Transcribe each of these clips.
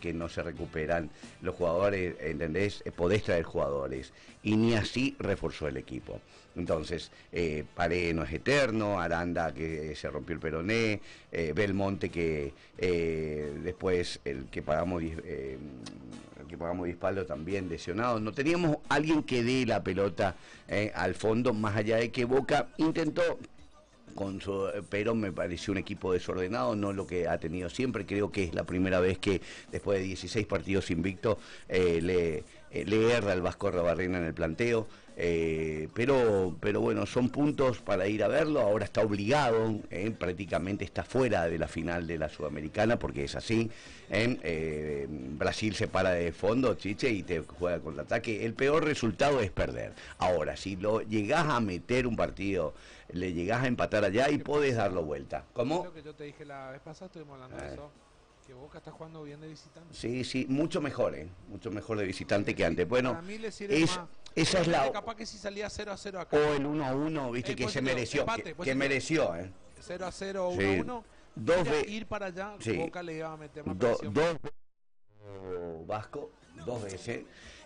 que no se recuperan los jugadores, ¿entendés? Podés traer jugadores, y ni así reforzó el equipo. Entonces, Paredes no es eterno, Aranda que se rompió el peroné, Belmonte que después el que pagamos 10 palos también lesionado. No teníamos alguien que dé la pelota al fondo, más allá de que Boca intentó pero me pareció un equipo desordenado, no lo que ha tenido siempre. Creo que es la primera vez que después de 16 partidos invicto le erra el Vasco Rabarrena en el planteo, pero bueno, son puntos para ir a verlo. Ahora está obligado, prácticamente está fuera de la final de la Sudamericana, porque es así. Brasil se para de fondo, Chiche, y te juega contra ataque. El peor resultado es perder. Ahora, si lo llegás a meter un partido, le llegás a empatar allá y podés darlo vuelta. ¿Cómo? Lo que yo te dije la vez pasada, estuvimos hablando de eso, que Boca está jugando bien de visitante. Sí, mucho mejor de visitante que antes. Bueno, para mí le sirve más. Esa es la... Capaz que si salía 0-0 acá. O el 1-1, viste, que se mereció. Empate, que mereció, 0-0 o 1-1. Sí. Ir para allá, sí. Boca le iba a meter más presión. Vasco, 2 veces.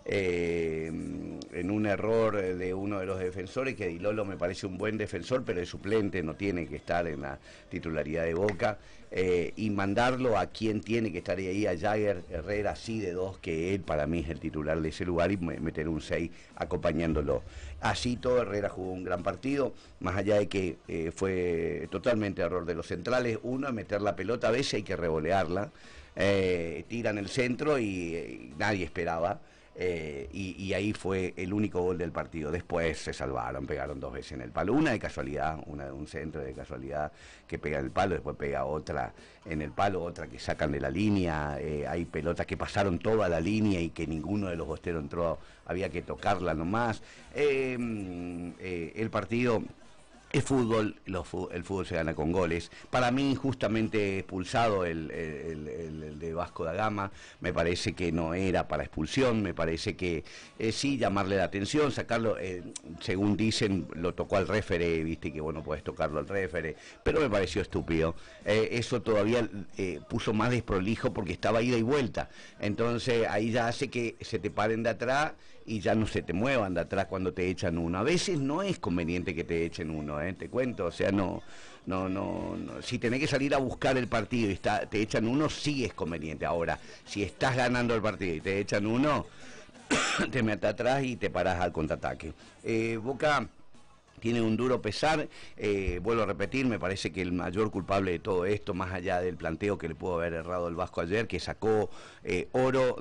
En un error de uno de los defensores, que Di Lolo me parece un buen defensor, pero es suplente, no tiene que estar en la titularidad de Boca, y mandarlo a quien tiene que estar ahí, a Jagger Herrera, así de 2, que él para mí es el titular de ese lugar, y meter un 6 acompañándolo. Así todo, Herrera jugó un gran partido, más allá de que fue totalmente error de los centrales. Uno, meter la pelota, a veces hay que revolearla, tiran el centro y nadie esperaba. Y ahí fue el único gol del partido. Después se salvaron, pegaron 2 veces en el palo, una de casualidad, una de un centro de casualidad que pega en el palo, después pega otra en el palo, otra que sacan de la línea. Hay pelotas que pasaron toda la línea y que ninguno de los bosteros entró, había que tocarla nomás. El partido es fútbol, el fútbol se gana con goles. Para mí, injustamente expulsado el de Vasco da Gama, me parece que no era para expulsión, me parece que sí llamarle la atención, sacarlo, según dicen, lo tocó al réfere, viste que bueno, puedes tocarlo al réfere, pero me pareció estúpido. Eso todavía puso más desprolijo porque estaba ida y vuelta, entonces ahí ya hace que se te paren de atrás y ya no se te muevan de atrás cuando te echan uno. A veces no es conveniente que te echen uno, te cuento, o sea, no, si tenés que salir a buscar el partido y te echan uno, sí es conveniente. Ahora, si estás ganando el partido y te echan uno, te metes atrás y te parás al contraataque. Boca tiene un duro pesar, vuelvo a repetir, me parece que el mayor culpable de todo esto, más allá del planteo que le pudo haber errado el Vasco ayer, que sacó oro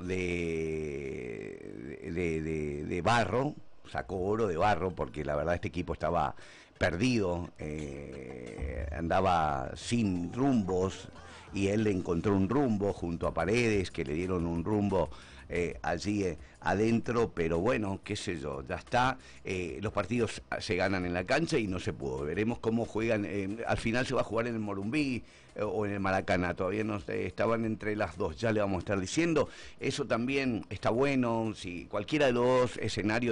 de Barro, sacó oro de Barro, porque la verdad este equipo estaba perdido, andaba sin rumbos, y él le encontró un rumbo junto a Paredes, que le dieron un rumbo allí adentro, pero bueno, qué sé yo, ya está. Los partidos se ganan en la cancha y no se pudo. Veremos cómo juegan. Al final se va a jugar en el Morumbí o en el Maracaná, todavía no estaban entre las dos, ya le vamos a estar diciendo. Eso también está bueno, si cualquiera de los dos escenarios